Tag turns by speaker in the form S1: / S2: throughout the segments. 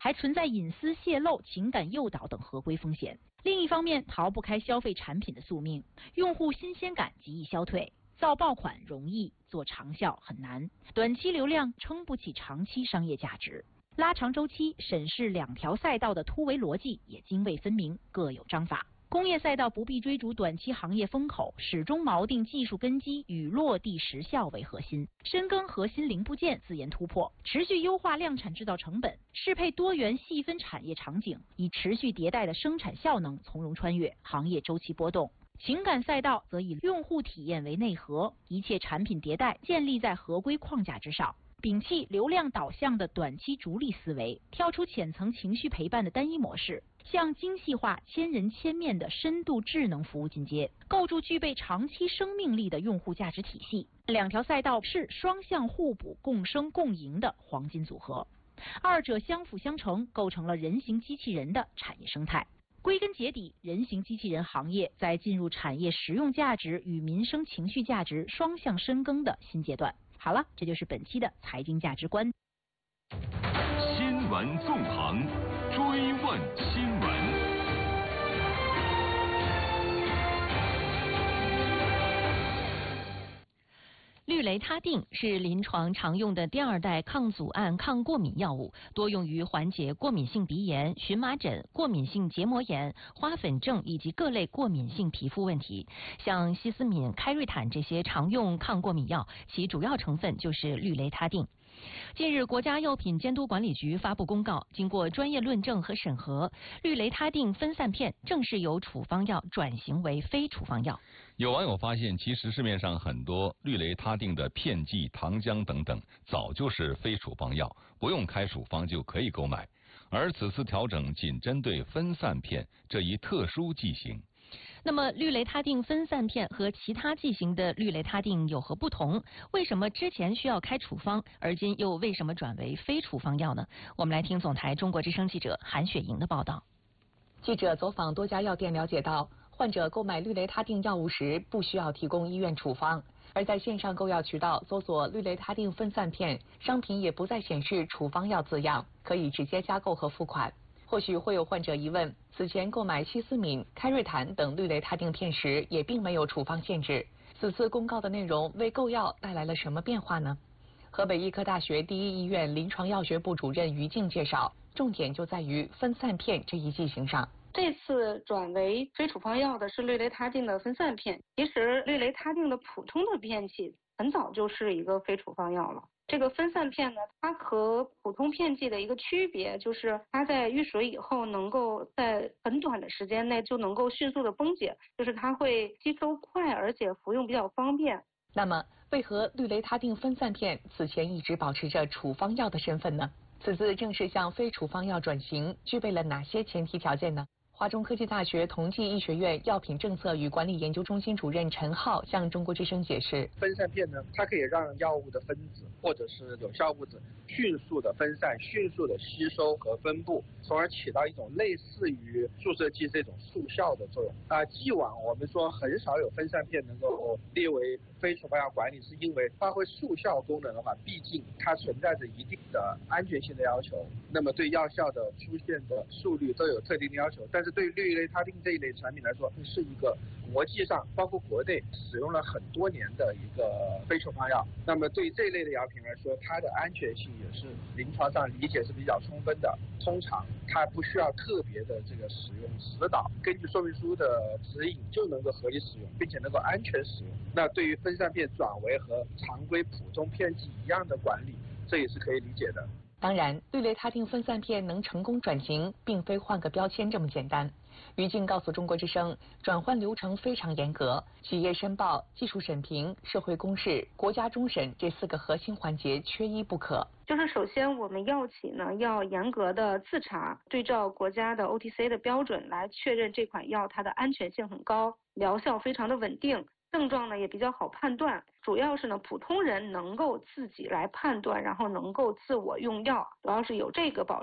S1: 还存在隐私泄露、情感诱导等合规风险。另一方面，逃不开消费产品的宿命，用户新鲜感极易消退，造爆款容易，做长效很难，短期流量撑不起长期商业价值。拉长周期审视两条赛道的突围逻辑也泾渭分明，各有章法。工业赛道不必追逐短期行业风口，始终锚定技术根基与落地实效为核心，深耕核心零部件自研突破，持续优化量产制造成本，适配多元细分产业场景，以持续迭代的生产效能从容穿越行业周期波动。情感赛道则以用户体验为内核，一切产品迭代建立在合规框架之上，摒弃流量导向的短期逐利思维，跳出浅层情绪陪伴的单一模式，向精细化、千人千面的深度智能服务进阶，构筑具备长期生命力的用户价值体系。两条赛道是双向互补、共生共赢的黄金组合，二者相辅相成，构成了人形机器人的产业生态。归根结底，人形机器人行业在进入产业实用价值与民生情绪价值双向深耕的新阶段。好了，这就是本期的财经价值观。
S2: 新闻纵横，追问新闻。
S3: 氯雷他定是临床常用的第二代抗组胺抗过敏药物，多用于缓解过敏性鼻炎、荨麻疹、过敏性结膜炎、花粉症以及各类过敏性皮肤问题。像西司敏、开瑞坦这些常用抗过敏药，其主要成分就是氯雷他定。近日，国家药品监督管理局发布公告，经过专业论证和审核，氯雷他定分散片正式由处方药转型为非处方药。
S4: 有网友发现，其实市面上很多氯雷他定的片剂、糖浆等等，早就是非处方药，不用开处方就可以购买。而此次调整仅针对分散片这一特殊剂型。
S3: 那么，氯雷他定分散片和其他剂型的氯雷他定有何不同？为什么之前需要开处方，而今又为什么转为非处方药呢？我们来听总台中国之声记者韩雪莹的报道。
S5: 记者走访多家药店了解到，患者购买氯雷他定药物时不需要提供医院处方，而在线上购药渠道搜索氯雷他定分散片，商品也不再显示处方药字样，可以直接加购和付款。或许会有患者疑问，此前购买西司敏、开瑞坦等氯雷他定片时也并没有处方限制，此次公告的内容为购药带来了什么变化呢？河北医科大学第一医院临床药学部主任于静介绍，重点就在于分散片这一剂型上。
S6: 这次转为非处方药的是氯雷他定的分散片，其实氯雷他定的普通的片剂很早就是一个非处方药了。这个分散片呢，它和普通片剂的一个区别就是它在遇水以后能够在很短的时间内就能够迅速的崩解，就是它会吸收快，而且服用比较方便。
S5: 那么为何氯雷他定分散片此前一直保持着处方药的身份呢？此次正式向非处方药转型，具备了哪些前提条件呢？华中科技大学同济医学院药品政策与管理研究中心主任陈浩向中国之声解释，
S7: 分散片呢，它可以让药物的分子或者是有效物质迅速的分散、迅速的吸收和分布，从而起到一种类似于注射剂这种速效的作用。既往我们说很少有分散片能够列为非处方药管理，是因为发挥速效功能的话，毕竟它存在着一定的安全性的要求，那么对药效的出现的速率都有特定的要求。但是对氯雷他定这一类产品来说，是一个国际上包括国内使用了很多年的一个非处方药。那么对这一类的药品来说，它的安全性也是临床上理解是比较充分的。通常它不需要特别的这个使用指导，根据说明书的指引就能够合理使用，并且能够安全使用。那对于分散片转为和常规普通片剂一样的管理，这也是可以理解的。
S5: 当然，氯雷他定分散片能成功转型，并非换个标签这么简单。于静告诉中国之声，转换流程非常严格，企业申报、技术审评、社会公示、国家终审这4个核心环节缺一不可。
S6: 就是首先我们药企呢要严格的自查，对照国家的 OTC 的标准来确认这款药它的安全性很高，疗效非常的稳定，症状呢也比较好判断，主要是呢普通人能够自己来判断，然后能够自我用药，主要是有这个保障。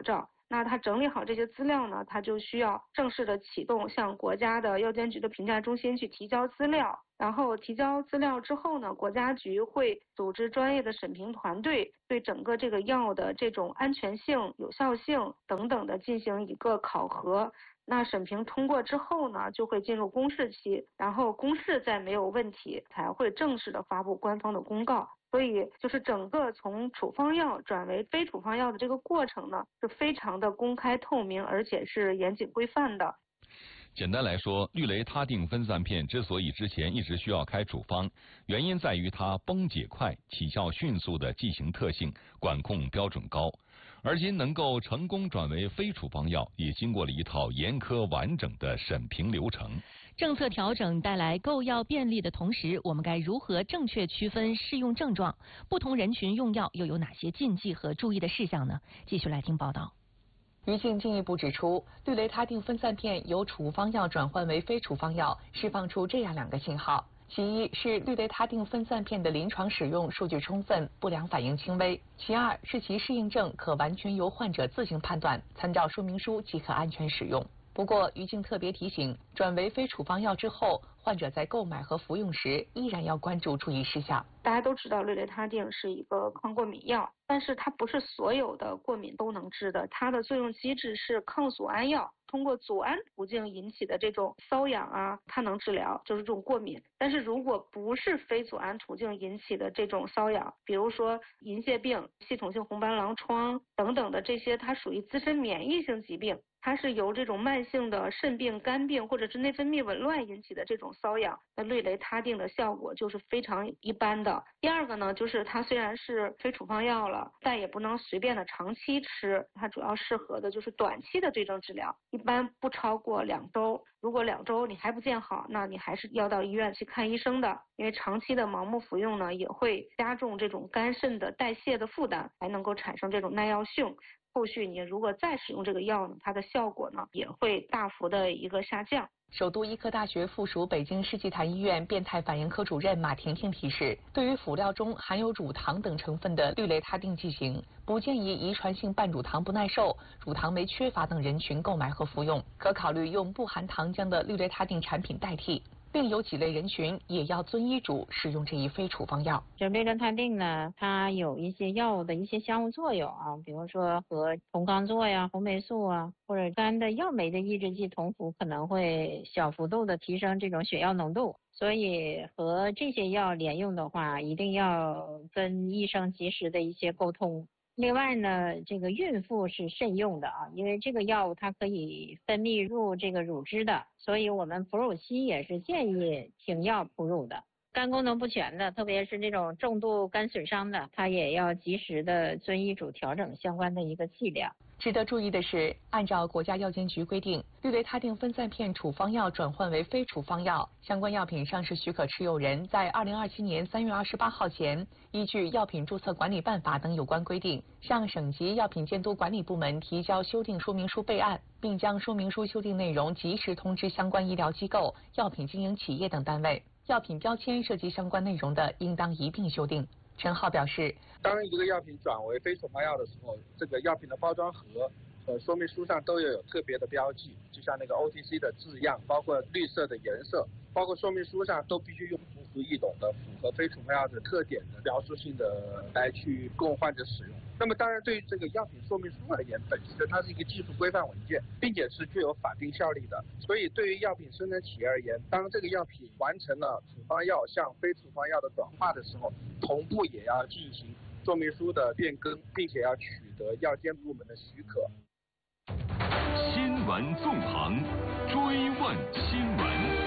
S6: 那他整理好这些资料呢，他就需要正式的启动向国家的药监局的评价中心去提交资料。然后提交资料之后呢，国家局会组织专业的审评团队，对整个这个药的这种安全性、有效性等等的进行一个考核。那审评通过之后呢，就会进入公示期，然后公示再没有问题，才会正式的发布官方的公告。所以就是整个从处方药转为非处方药的这个过程呢，是非常的公开透明，而且是严谨规范的。
S4: 简单来说，氯雷他定分散片之所以之前一直需要开处方，原因在于它崩解快、起效迅速的剂型特性，管控标准高。而今能够成功转为非处方药，也经过了一套严苛完整的审评流程。
S3: 政策调整带来购药便利的同时，我们该如何正确区分适用症状？不同人群用药又有哪些禁忌和注意的事项呢？继续来听报道。
S5: 于静进一步指出，氯雷他定分散片由处方药转换为非处方药，释放出这样2个信号：其一是氯雷他定分散片的临床使用数据充分，不良反应轻微；其二是其适应症可完全由患者自行判断，参照说明书即可安全使用。不过，于静特别提醒，转为非处方药之后，患者在购买和服用时依然要关注注意事项。
S6: 大家都知道氯雷他定是一个抗过敏药，但是它不是所有的过敏都能治的，它的作用机制是抗组胺药，通过组胺途径引起的这种瘙痒啊，它能治疗，就是这种过敏。但是如果不是非组胺途径引起的这种瘙痒，比如说银屑病、系统性红斑狼疮等等的这些，它属于自身免疫性疾病，它是由这种慢性的肾病、肝病或者是内分泌紊乱引起的这种瘙痒，那氯雷他定的效果就是非常一般的。第二个呢，就是它虽然是非处方药了，但也不能随便的长期吃，它主要适合的就是短期的对症治疗，一般不超过2周。如果2周你还不见好，那你还是要到医院去看医生的，因为长期的盲目服用呢，也会加重这种肝肾的代谢的负担，还能够产生这种耐药性。后续你如果再使用这个药呢，它的效果呢也会大幅的一个下降。
S5: 首都医科大学附属北京世纪坛医院变态反应科主任马婷婷提示，对于辅料中含有乳糖等成分的氯雷他定剂型，不建议遗传性半乳糖不耐受、乳糖酶缺乏等人群购买和服用，可考虑用不含糖浆的氯雷他定产品代替。另有几类人群也要遵医嘱使用这一非处方药。
S8: 这氯雷他定呢，它有一些药物的一些相互作用啊，比如说和酮罡唑呀、红霉素啊，或者肝的药酶的抑制剂酮服可能会小幅度的提升这种血药浓度，所以和这些药连用的话，一定要跟医生及时的一些沟通。另外呢，这个孕妇是慎用的啊，因为这个药物它可以分泌入这个乳汁的，所以我们哺乳期也是建议停药哺乳的。肝功能不全的，特别是这种重度肝损伤的，它也要及时的遵医嘱调整相关的一个剂量。
S5: 值得注意的是，按照国家药监局规定，氯雷他定分散片处方药转换为非处方药，相关药品上市许可持有人在2027年3月28号前，依据《药品注册管理办法》等有关规定，向省级药品监督管理部门提交修订说明书备案，并将说明书修订内容及时通知相关医疗机构、药品经营企业等单位。药品标签涉及相关内容的，应当一并修订。陈浩表示，
S7: 当一个药品转为非处方药的时候，这个药品的包装盒和说明书上都要有特别的标记，就像那个 OTC 的字样，包括绿色的颜色，包括说明书上都必须用通俗易懂的、符合非处方药的特点的描述性的来去供患者使用。那么当然，对于这个药品说明书而言，本身它是一个技术规范文件，并且是具有法定效力的。所以对于药品生产企业而言，当这个药品完成了处方药向非处方药的转化的时候，同步也要进行说明书的变更，并且要取得药监部门的许可。
S2: 新闻纵横，追问新闻。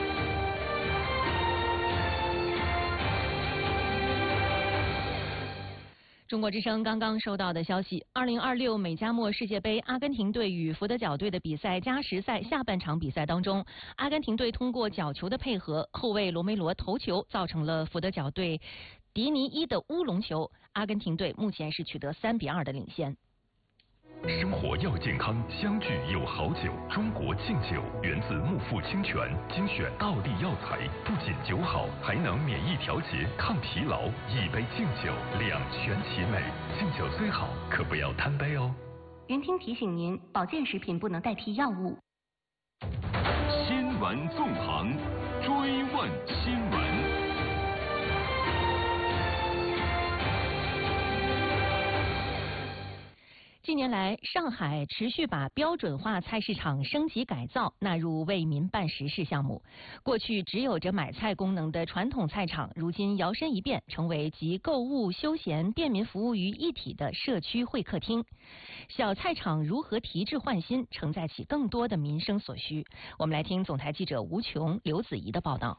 S3: 中国之声刚刚收到的消息，2026美加墨世界杯阿根廷队与福德角队的比赛加时赛下半场比赛当中，阿根廷队通过角球的配合，后卫罗梅罗头球造成了福德角队迪尼伊的乌龙球，阿根廷队目前是取得3-2的领先。
S2: 生活要健康，相聚有好酒。中国劲酒源自木富清泉，精选道地药材，不仅酒好，还能免疫调节、抗疲劳。一杯劲酒，两全其美。劲酒虽好，可不要贪杯哦。
S3: 云听提醒您，保健食品不能代替药物。
S2: 新闻纵横，追问新闻。
S3: 近年来，上海持续把标准化菜市场升级改造纳入为民办实事项目。过去只有着买菜功能的传统菜场，如今摇身一变，成为集购物、休闲、便民服务于一体的社区会客厅。小菜场如何提质换新，承载起更多的民生所需？我们来听总台记者吴琼、刘子怡的报道。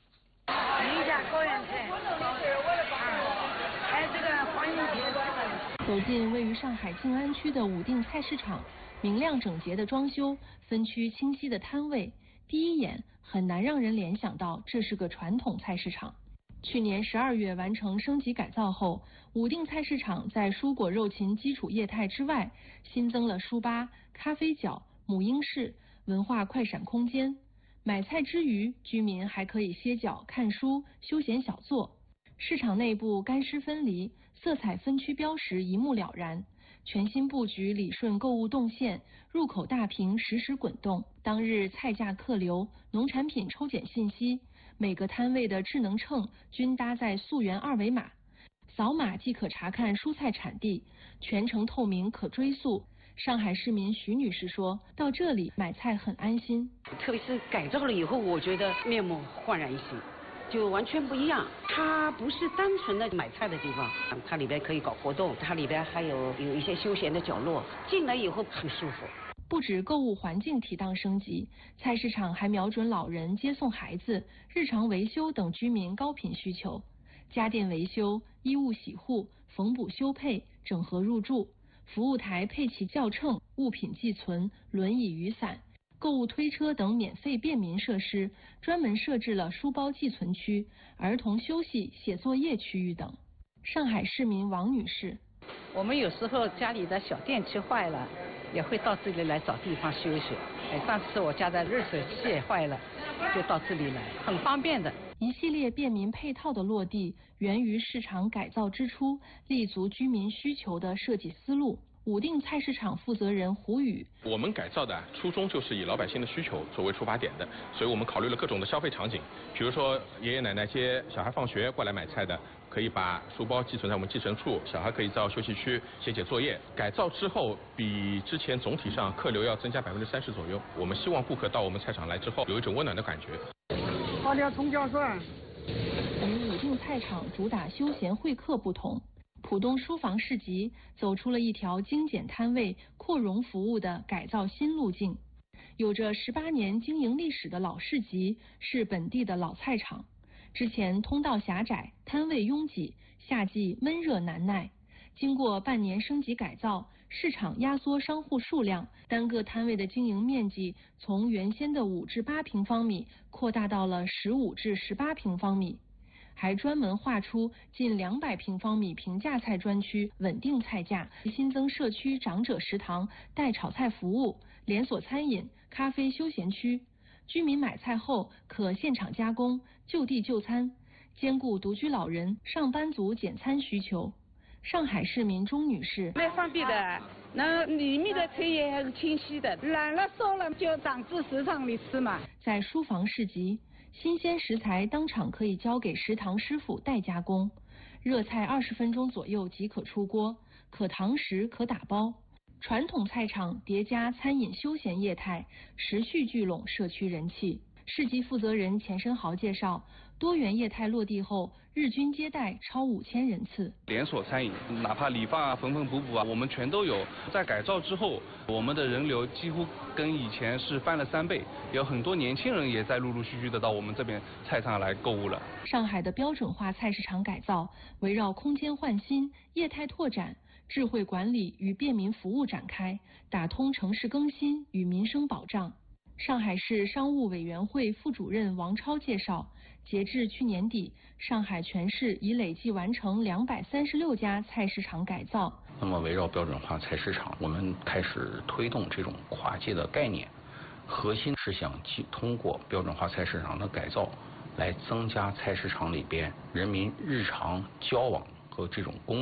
S9: 走进位于上海静安区的武定菜市场，明亮整洁的装修，分区清晰的摊位，第一眼很难让人联想到这是个传统菜市场。去年12月完成升级改造后，武定菜市场在蔬果肉禽基础业态之外，新增了书吧、咖啡角、母婴室、文化快闪空间。买菜之余，居民还可以歇脚、看书、休闲小坐。市场内部干湿分离，色彩分区标识一目了然，全新布局理顺购物动线，入口大屏实时滚动，当日菜价客流、农产品抽检信息，每个摊位的智能秤均搭载溯源二维码，扫码即可查看蔬菜产地，全程透明可追溯。上海市民徐女士说，到这里买菜很安心，
S10: 特别是改造了以后，我觉得面目焕然一新。就完全不一样，它不是单纯的买菜的地方，它里边可以搞活动，它里边还有一些休闲的角落，进来以后很舒服。
S9: 不止购物环境提档升级，菜市场还瞄准老人接送孩子、日常维修等居民高频需求，家电维修、衣物洗护、缝补修配、整合入住，服务台配齐校秤、物品寄存、轮椅雨伞。购物推车等免费便民设施，专门设置了书包寄存区、儿童休息、写作业区域等。上海市民王女士：
S11: 我们有时候家里的小电器坏了，也会到这里来找地方修修。上次我家的热水器也坏了，就到这里来，很方便的。
S9: 一系列便民配套的落地，源于市场改造之初，立足居民需求的设计思路。武定菜市场负责人胡宇：
S12: 我们改造的初衷就是以老百姓的需求作为出发点的，所以我们考虑了各种的消费场景，比如说爷爷奶奶接小孩放学过来买菜的，可以把书包寄存在我们寄存处，小孩可以到休息区写作业。改造之后，比之前总体上客流要增加30%左右。我们希望顾客到我们菜场来之后，有一种温暖的感觉。
S13: 8条葱姜蒜。
S9: 与武定菜场主打休闲会客不同，浦东书房市集走出了一条精简摊位、扩容服务的改造新路径。有着18年经营历史的老市集是本地的老菜场，之前通道狭窄、摊位拥挤，夏季闷热难耐。经过半年升级改造，市场压缩商户数量，单个摊位的经营面积从原先的5至8平方米扩大到了15至18平方米。还专门划出近200平方米平价菜专区，稳定菜价，新增社区长者食堂、代炒菜服务、连锁餐饮、咖啡休闲区。居民买菜后可现场加工，就地就餐，兼顾独居老人、上班族简餐需求。上海市民钟女士：
S11: 蛮方便的，那里面的菜也很清晰的，懒了烧了就长至食堂里吃嘛。
S9: 在书房市集，新鲜食材当场可以交给食堂师傅代加工，热菜20分钟左右即可出锅，可堂食可打包。传统菜场叠加餐饮休闲业态，持续聚拢社区人气。市集负责人钱生豪介绍，多元业态落地后，日均接待超5000人次。
S14: 连锁餐饮，哪怕理发啊、缝缝补补啊，我们全都有。在改造之后，我们的人流几乎跟以前是翻了3倍，有很多年轻人也在陆陆续续的到我们这边菜场来购物了。
S9: 上海的标准化菜市场改造，围绕空间换新、业态拓展、智慧管理与便民服务展开，打通城市更新与民生保障。上海市商务委员会副主任王超介绍，截至去年底，上海全市已累计完成236家菜市场改造。
S15: 那么围绕标准化菜市场，我们开始推动这种跨界的概念，核心是想通过标准化菜市场的改造，来增加菜市场里边人民日常交往和这种功能，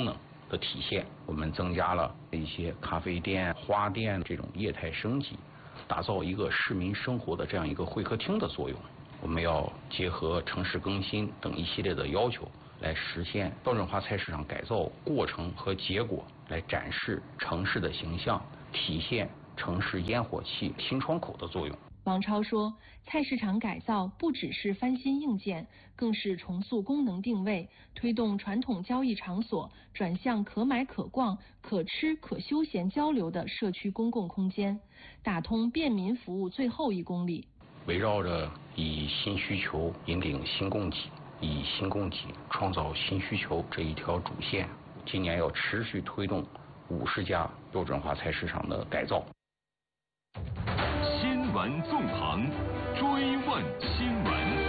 S15: 的体现。我们增加了一些咖啡店、花店这种业态升级，打造一个市民生活的这样一个会客厅的作用。我们要结合城市更新等一系列的要求，来实现标准化菜市场改造过程和结果，来展示城市的形象，体现城市烟火气新窗口的作用。
S9: 王超说，菜市场改造不只是翻新硬件，更是重塑功能定位，推动传统交易场所转向可买可逛、可吃可休闲交流的社区公共空间，打通便民服务最后1公里。
S15: 围绕着以新需求引领新供给，以新供给创造新需求这一条主线，今年要持续推动50家标准化菜市场的改造。
S2: 新闻纵横，追问新闻。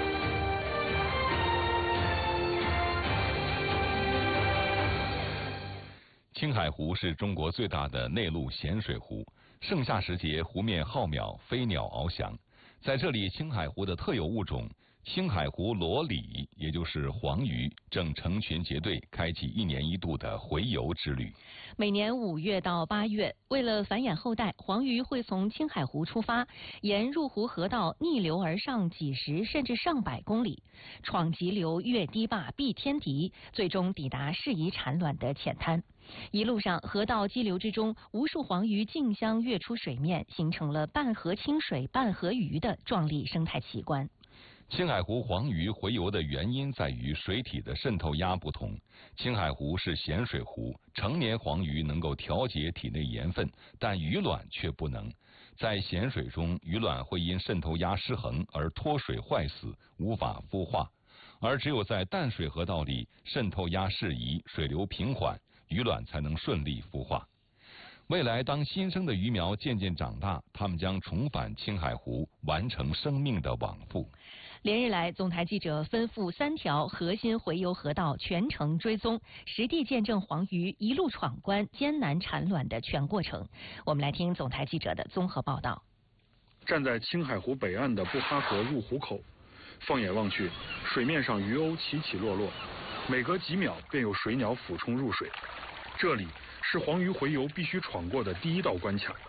S4: 青海湖是中国最大的内陆咸水湖，盛夏时节湖面浩渺，飞鸟翱翔。在这里，青海湖的特有物种青海湖裸鲤，也就是黄鱼，正成群结队开启1年1度的洄游之旅。
S3: 每年5月到8月，为了繁衍后代，黄鱼会从青海湖出发，沿入湖河道逆流而上几十甚至上百公里，闯急流，越堤坝，避天敌，最终抵达适宜产卵的浅滩。一路上，河道激流之中，无数黄鱼竞相跃出水面，形成了半河清水半河鱼的壮丽生态奇观。
S4: 青海湖黄鱼洄游的原因在于水体的渗透压不同。青海湖是咸水湖，成年黄鱼能够调节体内盐分，但鱼卵却不能。在咸水中，鱼卵会因渗透压失衡而脱水坏死，无法孵化。而只有在淡水河道里，渗透压适宜，水流平缓，鱼卵才能顺利孵化。未来当新生的鱼苗渐渐长大，它们将重返青海湖，完成生命的往复。
S3: 连日来，总台记者奔赴3条核心洄游河道全程追踪，实地见证黄鱼一路闯关、艰难产卵的全过程。我们来听总台记者的综合报道。
S13: 站在青海湖北岸的布哈河入湖口，放眼望去，水面上鱼鸥起起落落，每隔几秒便有水鸟俯冲入水。这里是黄鱼洄游必须闯过的第1道关卡。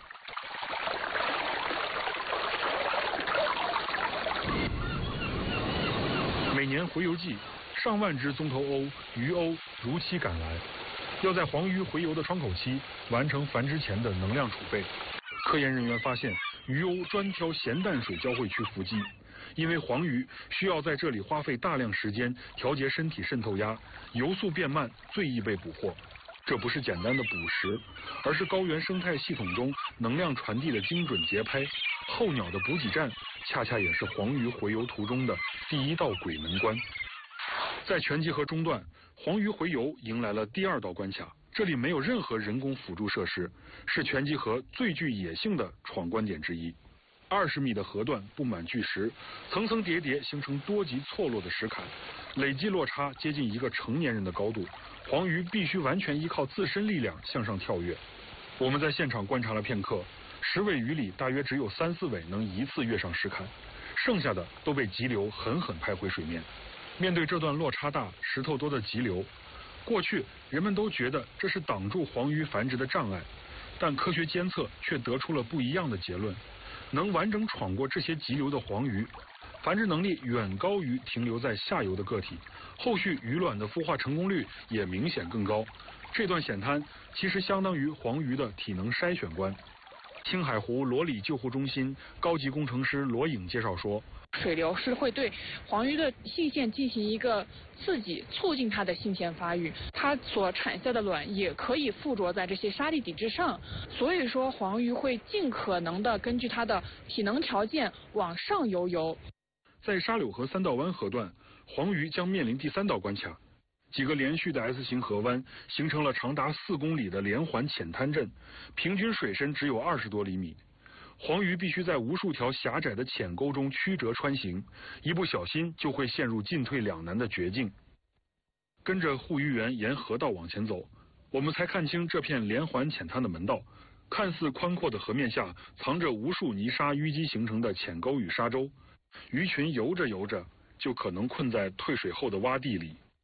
S13: 每年洄游季，上万只棕头鸥、鱼鸥如期赶来，要在黄鱼洄游的窗口期完成繁殖前的能量储备。科研人员发现，鱼鸥专挑咸淡水交汇区伏击，因为黄鱼需要在这里花费大量时间调节身体渗透压，游速变慢，最易被捕获。这不是简单的捕食，而是高原生态系统中能量传递的精准节拍。候鸟的补给站，恰恰也是黄鱼洄游途中的第1道鬼门关。在全集河中段，黄鱼洄游迎来了第2道关卡。这里没有任何人工辅助设施，是全集河最具野性的闯关点之一。20米的河段布满巨石，层层叠叠形成多级错落的石坎，累计落差接近一个成年人的高度。黄鱼必须完全依靠自身力量向上跳跃。我们在现场观察了片刻，10尾鱼里大约只有3、4尾能一次跃上石坎，剩下的都被急流狠狠拍回水面。面对这段落差大、石头多的急流，过去人们都觉得这是挡住黄鱼繁殖的障碍，但科学监测却得出了不一样的结论。能完整闯过这些急流的黄鱼，繁殖能力远高于停留在下游的个体，后续鱼卵的孵化成功率也明显更高。这段险滩其实相当于黄鱼的体能筛选关。青海湖裸鲤救护中心高级工程师罗颖介绍说，
S16: 水流是会对黄鱼的性腺进行一个刺激，促进它的性腺发育，它所产下的卵也可以附着在这些沙粒底之上，所以说黄鱼会尽可能的根据它的体能条件往上游。
S13: 在沙柳河3道湾河段，黄鱼将面临第3道关卡。几个连续的 S 型河湾形成了长达4公里的连环浅滩阵，平均水深只有20多厘米。黄鱼必须在无数条狭窄的浅沟中曲折穿行，一不小心就会陷入进退两难的绝境。跟着护鱼员沿河道往前走，我们才看清这片连环浅滩的门道。看似宽阔的河面下，藏着无数泥沙淤积形成的浅沟与沙洲，鱼群游着游着，就可能困在退水后的洼地里。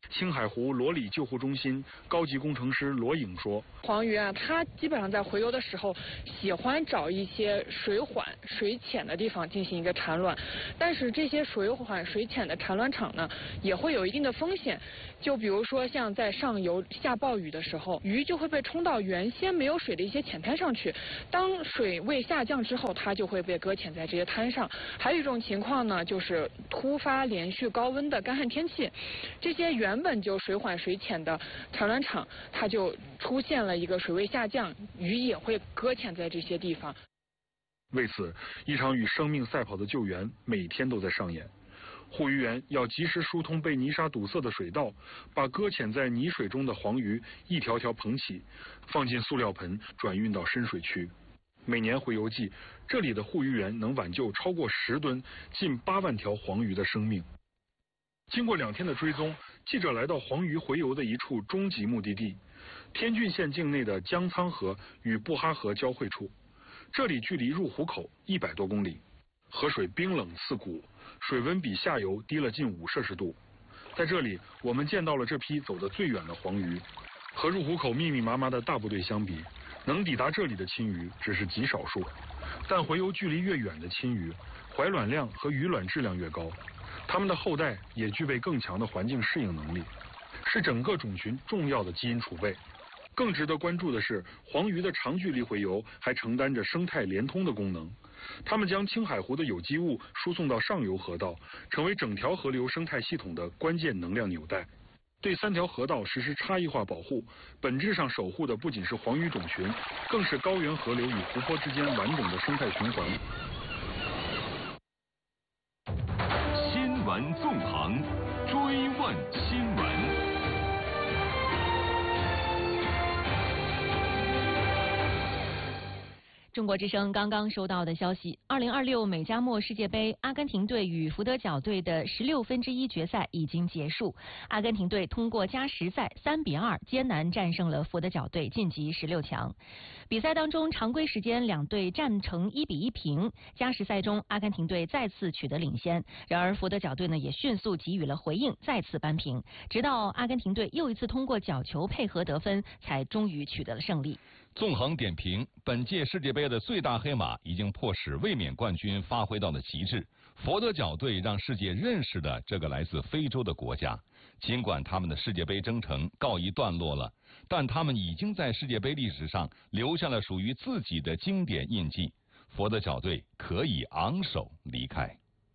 S13: 青海湖罗里救护中心高级工程师罗颖说：“
S16: 黄鱼啊，它基本上在洄游的时候，喜欢找一些水缓、水浅的地方进行一个产卵。但是这些水缓、水浅的产卵场呢，也会有一定的风险。就比如说像在上游下暴雨的时候，鱼就会被冲到原先没有水的一些浅滩上去。当水位下降之后，它就会被搁浅在这些滩上。还有一种情况呢，就是突发连续高温的干旱天气，这些原本就水缓水浅的产卵场，它就出现了一个水位下降，鱼也会搁浅在这些地方。
S13: 为此，一场与生命赛跑的救援每天都在上演。护鱼员要及时疏通被泥沙堵塞的水道，把搁浅在泥水中的黄鱼一条条捧起，放进塑料盆，转运到深水区。每年洄游季，这里的护鱼员能挽救超过10吨、近8万条黄鱼的生命。经过2天的追踪，记者来到黄鱼洄游的一处终极目的地——天峻县境内的江沧河与布哈河交汇处。这里距离入湖口100多公里，河水冰冷刺骨，水温比下游低了近5摄氏度。在这里，我们见到了这批走得最远的黄鱼。和入湖口密密麻麻的大部队相比，能抵达这里的青鱼只是极少数。但洄游距离越远的青鱼，怀卵量和鱼卵质量越高，它们的后代也具备更强的环境适应能力，是整个种群重要的基因储备。更值得关注的是，黄鱼的长距离洄游还承担着生态连通的功能。它们将青海湖的有机物输送到上游河道，成为整条河流生态系统的关键能量纽带。对3条河道实施差异化保护，本质上守护的不仅是黄鱼种群，更是高原河流与湖泊之间完整的生态循环。
S2: 新闻纵横，追问新闻。
S3: 中国之声刚刚收到的消息，2026美加墨世界杯，阿根廷队与福德角队的16分之一决赛已经结束。阿根廷队通过加时赛3-2艰难战胜了福德角队，晋级16强。比赛当中，常规时间两队战成1-1平，加时赛中阿根廷队再次取得领先，然而福德角队呢也迅速给予了回应，再次扳平，直到阿根廷队又一次通过角球配合得分，才终于取得了胜利。
S4: 纵横点评，本届世界杯的最大黑马已经迫使卫冕冠军发挥到了极致。佛得角队让世界认识了这个来自非洲的国家。尽管他们的世界杯征程告一段落了，但他们已经在世界杯历史上留下了属于自己的经典印记。佛得角队可以昂首离开。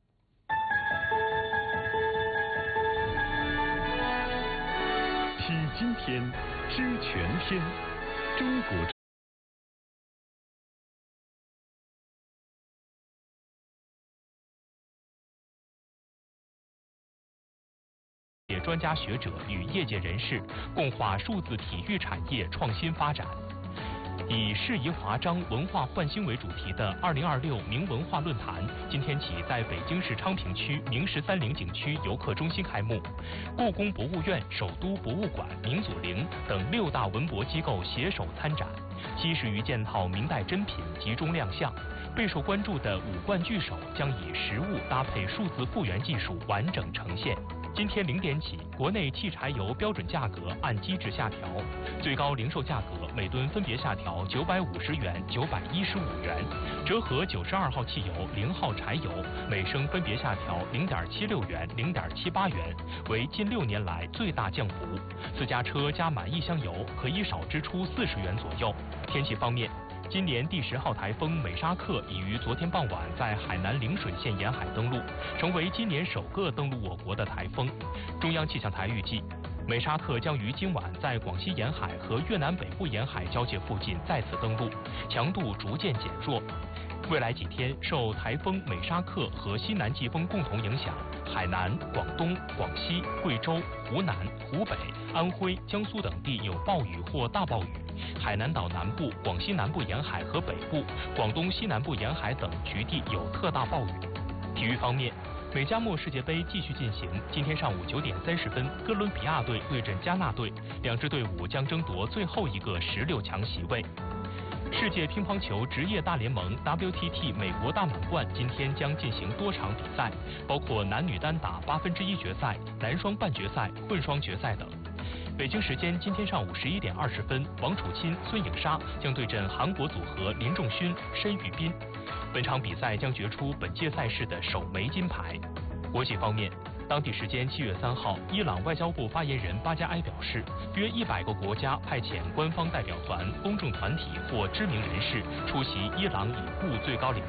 S2: 听今天，知全天。中国
S17: 专家学者与业界人士共话数字体育产业创新发展。以适宜华章文化焕新为主题的2026明文化论坛今天起在北京市昌平区明13陵景区游客中心开幕。故宫博物院、首都博物馆、明祖陵等6大文博机构携手参展，70余件套明代珍品集中亮相。备受关注的五冠巨手将以实物搭配数字复原技术完整呈现。今天0点起，国内汽柴油标准价格按机制下调，最高零售价格每吨分别下调950元、915元，折合92号汽油、0号柴油每升分别下调0.76元、0.78元，为近6年来最大降幅。私家车加满1箱油可以少支出40元左右。天气方面，今年第10号台风美沙克已于昨天傍晚在海南陵水县沿海登陆，成为今年首个登陆我国的台风。中央气象台预计，美沙克将于今晚在广西沿海和越南北部沿海交界附近再次登陆，强度逐渐减弱。未来几天，受台风美沙克和西南季风共同影响，海南、广东、广西、贵州、湖南、湖北、安徽、江苏等地有暴雨或大暴雨。海南岛南部、广西南部沿海和北部、广东西南部沿海等局地有特大暴雨。体育方面，美加墨世界杯继续进行。今天上午9点30分，哥伦比亚队对阵加纳队，2支队伍将争夺最后一个16强席位。 世界乒乓球职业大联盟 WTT 美国大满贯今天将进行多场比赛，包括男女单打1/8决赛、男双半决赛、混双决赛等。北京时间今天上午11点20分，王楚钦、孙颖莎将对阵韩国组合林仲勋、申玉斌。本场比赛将决出本届赛事的首枚金牌。国际方面，当地时间7月3号，伊朗外交部发言人巴加埃表示，约100个国家派遣官方代表团、公众团体或知名人士出席伊朗已故最高领